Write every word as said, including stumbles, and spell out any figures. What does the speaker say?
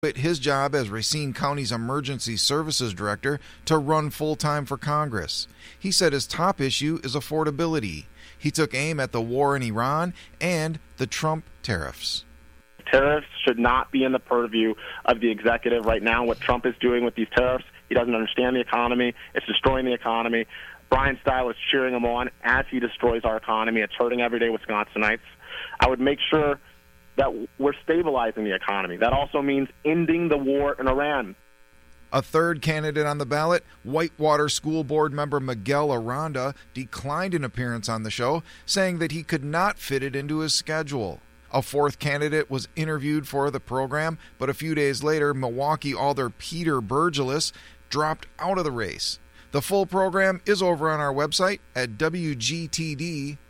quit his job as Racine County's Emergency Services Director to run full-time for Congress. He said his top issue is affordability. He took aim at the war in Iran and the Trump tariffs. Tariffs should not be in the purview of the executive right now. What Trump is doing with these tariffs, he doesn't understand the economy. It's destroying the economy. Brian Style is cheering him on as he destroys our economy. It's hurting everyday Wisconsinites. I would make sure that we're stabilizing the economy. That also means ending the war in Iran. A third candidate on the ballot, Whitewater School Board member Miguel Aranda, declined an appearance on the show, saying that he could not fit it into his schedule. A fourth candidate was interviewed for the program, but a few days later, Milwaukee Alder Peter Burgelis dropped out of the race. The full program is over on our website at W G T D